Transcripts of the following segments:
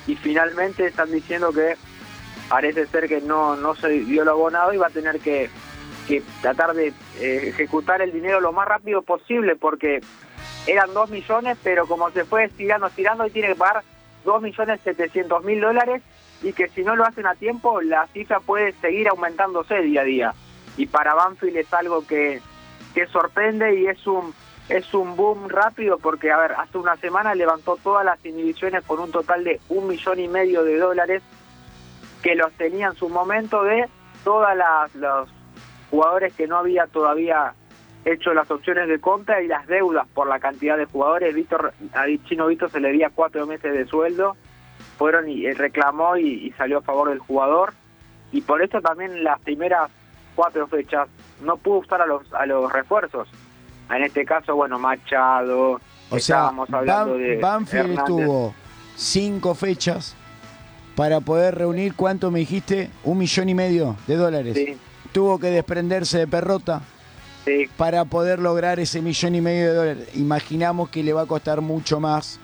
y finalmente están diciendo que parece ser que no se dio lo abonado y va a tener que tratar de ejecutar el dinero lo más rápido posible, porque eran 2 millones, pero como se fue estirando y tiene que pagar $2.700.000, y que si no lo hacen a tiempo, la cifra puede seguir aumentándose día a día. Y para Banfield es algo que sorprende y es un boom rápido, porque, a ver, hace una semana levantó todas las inhibiciones con un total de $1,5 millones, que los tenía en su momento de todas los jugadores que no había todavía hecho las opciones de compra y las deudas por la cantidad de jugadores. A Chino Víctor se le debía 4 meses de sueldo, fueron y reclamó y salió a favor del jugador, y por eso también las primeras 4 fechas no pudo usar a los refuerzos. En este caso, bueno, Machado, o estábamos sea, hablando de Banfield Hernández. estuvo 5 fechas para poder reunir, ¿cuánto me dijiste? $1,5 millones. Sí. Tuvo que desprenderse de Perrota, Sí. para poder lograr ese $1,5 millones. Imaginamos que le va a costar mucho más,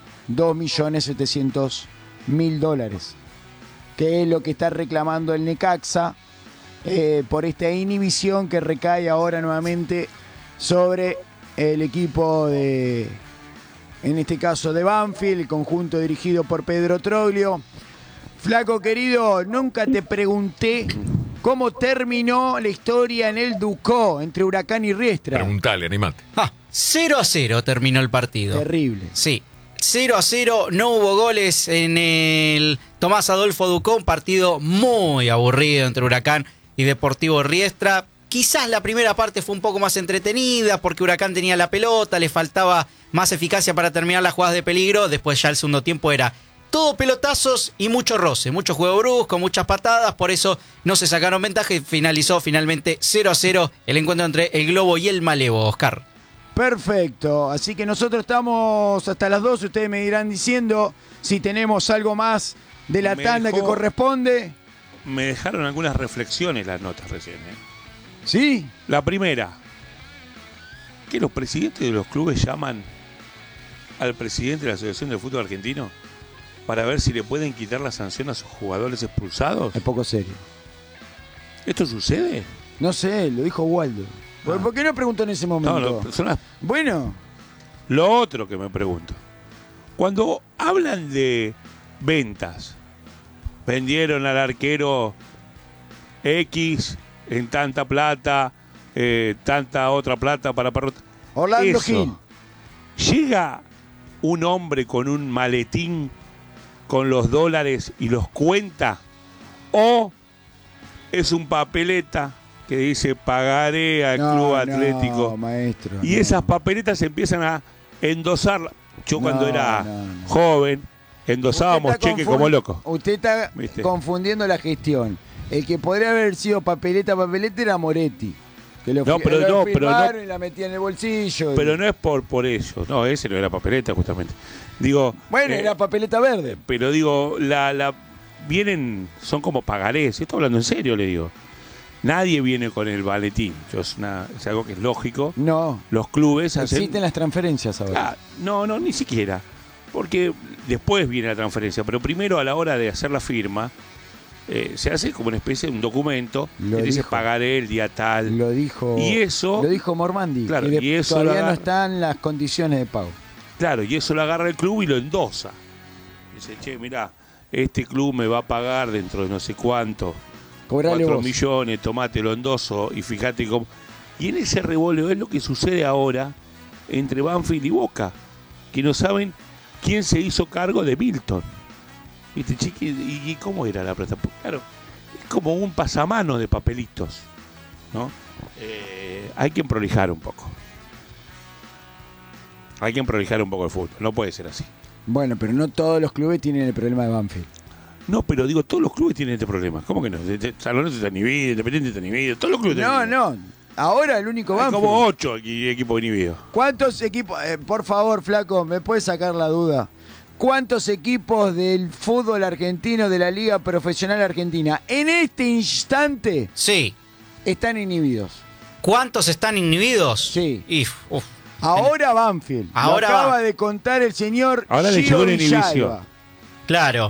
$2,700,000, que es lo que está reclamando el Necaxa, por esta inhibición que recae ahora nuevamente sobre el equipo en este caso de Banfield, el conjunto dirigido por Pedro Troglio. Flaco querido, nunca te pregunté cómo terminó la historia en el Ducó entre Huracán y Riestra. Preguntale, animate. 0-0 terminó el partido. Terrible. Sí, 0-0, no hubo goles en el Tomás Adolfo Ducó, un partido muy aburrido entre Huracán y Deportivo Riestra. Quizás la primera parte fue un poco más entretenida porque Huracán tenía la pelota, le faltaba más eficacia para terminar las jugadas de peligro. Después ya el segundo tiempo era todo pelotazos y mucho roce, mucho juego brusco, muchas patadas, por eso no se sacaron ventaja y finalizó finalmente 0-0 el encuentro entre el Globo y el Malevo, Oscar. Perfecto, así que nosotros estamos hasta las 12, ustedes me irán diciendo si tenemos algo más de la tanda que corresponde. Me dejaron algunas reflexiones las notas recién. ¿Sí? La primera, que los presidentes de los clubes llaman al presidente de la Asociación de Fútbol Argentino para ver si le pueden quitar la sanción a sus jugadores expulsados. Es poco serio. ¿Esto sucede? No sé, lo dijo Waldo. ¿Por qué no preguntó en ese momento? Bueno. Lo otro que me pregunto, cuando hablan de ventas, vendieron al arquero X en tanta plata, tanta otra plata para Perrota. Orlando Gil. Llega un hombre con un maletín con los dólares y los cuenta, o es un papeleta que dice pagaré al Club Atlético, maestro, y esas papeletas empiezan a endosar. Yo cuando era joven endosábamos cheques como locos. Usted está confundiendo la gestión. El que podría haber sido papeleta era Moretti, que lo firmaron y la metía en el bolsillo. Pero no es por eso. No, ese no era papeleta justamente. Digo, bueno, era papeleta verde. Pero digo, vienen, son como pagarés. Estoy hablando en serio, le digo. Nadie viene con el maletín. Es algo que es lógico. No. Los clubes existen las transferencias ahora. No, ni siquiera. Porque después viene la transferencia. Pero primero, a la hora de hacer la firma, se hace como una especie de un documento que dice pagaré el día tal. Lo dijo Mormandi. Claro, y eso todavía no están las condiciones de pago. Claro, y eso lo agarra el club y lo endosa. Dice, che, mirá, este club me va a pagar dentro de no sé cuánto. Cobrale 4 vos. millones, tomate, lo endoso y fíjate cómo. Y en ese revoleo es lo que sucede ahora entre Banfield y Boca, que no saben quién se hizo cargo de Milton. ¿Viste, chiqui? ¿Y cómo era la plata? Claro, es como un pasamano de papelitos, ¿no? Hay que prolijar un poco. Hay que prolijar un poco el fútbol. No puede ser así. Bueno, pero no todos los clubes tienen el problema de Banfield. No, pero digo, todos los clubes tienen este problema. ¿Cómo que no? San Lorenzo está inhibido, Independiente está inhibido. Todos los clubes están inhibidos. No. Ahora el único Banfield. Hay como 8 equipos inhibidos. ¿Cuántos equipos? Por favor, Flaco, ¿me puedes sacar la duda? ¿Cuántos equipos del fútbol argentino, de la Liga Profesional Argentina, en este instante están inhibidos? ¿Cuántos están inhibidos? Sí. Uf. Ahora Banfield. Ahora lo acaba de contar el señor ahora le llegó una inhibición. Claro.